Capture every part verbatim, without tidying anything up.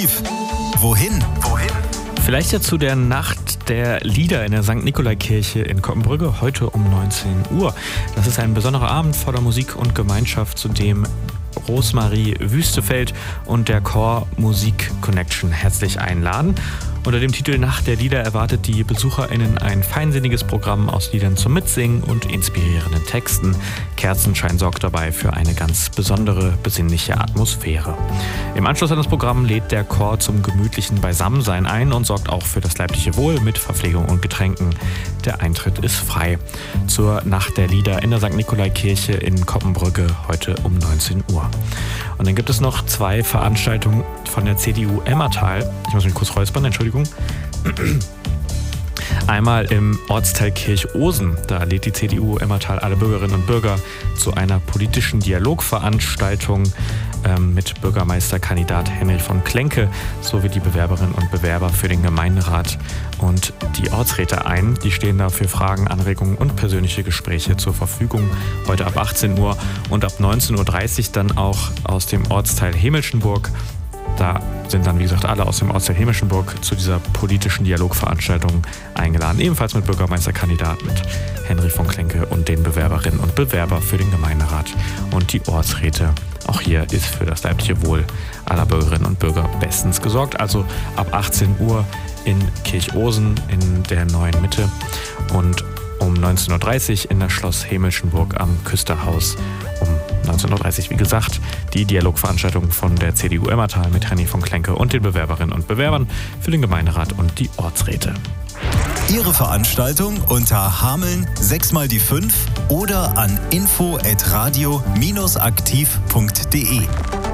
Wohin? Wohin? Vielleicht ja zu der Nacht der Lieder in der Sankt Nikolaikirche in Koppenbrügge, heute um neunzehn Uhr. Das ist ein besonderer Abend voller Musik und Gemeinschaft, zu dem Rosmarie Wüstefeld und der Chor Musik Connection herzlich einladen. Unter dem Titel Nacht der Lieder erwartet die BesucherInnen ein feinsinniges Programm aus Liedern zum Mitsingen und inspirierenden Texten. Kerzenschein sorgt dabei für eine ganz besondere, besinnliche Atmosphäre. Im Anschluss an das Programm lädt der Chor zum gemütlichen Beisammensein ein und sorgt auch für das leibliche Wohl mit Verpflegung und Getränken. Der Eintritt ist frei. Zur Nacht der Lieder in der Sankt Nikolaikirche in Koppenbrügge heute um neunzehn Uhr. Und dann gibt es noch zwei Veranstaltungen von der C D U Emmertal. Ich muss mich kurz räuspern, Entschuldigung. Einmal im Ortsteil Kirchosen. Da lädt die C D U Emmertal alle Bürgerinnen und Bürger zu einer politischen Dialogveranstaltung ähm, mit Bürgermeisterkandidat Henry von Klenke sowie die Bewerberinnen und Bewerber für den Gemeinderat und die Ortsräte ein. Die stehen da für Fragen, Anregungen und persönliche Gespräche zur Verfügung. Heute ab achtzehn Uhr und ab neunzehn Uhr dreißig dann auch aus dem Ortsteil Hemelschenburg. Da sind dann, wie gesagt, alle aus dem Ortsteil Hemelschenburg zu dieser politischen Dialogveranstaltung eingeladen. Ebenfalls mit Bürgermeisterkandidat, mit Henry von Klenke und den Bewerberinnen und Bewerber für den Gemeinderat und die Ortsräte. Auch hier ist für das leibliche Wohl aller Bürgerinnen und Bürger bestens gesorgt. Also ab achtzehn Uhr in Kirchosen in der neuen Mitte und um neunzehn Uhr dreißig in das Schloss Hemelschenburg am Küsterhaus. Um neunzehn Uhr dreißig, wie gesagt, die Dialogveranstaltung von der C D U Emmertal mit Henry von Klenke und den Bewerberinnen und Bewerbern für den Gemeinderat und die Ortsräte. Ihre Veranstaltung unter Hameln sechs mal die fünf oder an info at radio dash aktiv punkt de.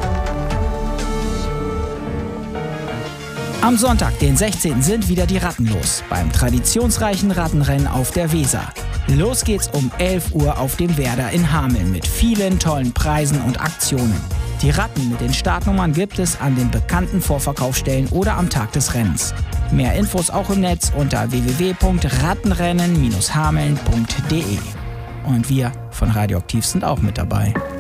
Am Sonntag, den sechzehnten sind wieder die Ratten los, beim traditionsreichen Rattenrennen auf der Weser. Los geht's um elf Uhr auf dem Werder in Hameln mit vielen tollen Preisen und Aktionen. Die Ratten mit den Startnummern gibt es an den bekannten Vorverkaufsstellen oder am Tag des Rennens. Mehr Infos auch im Netz unter w w w punkt rattenrennen dash hameln punkt de. Und wir von Radioaktiv sind auch mit dabei.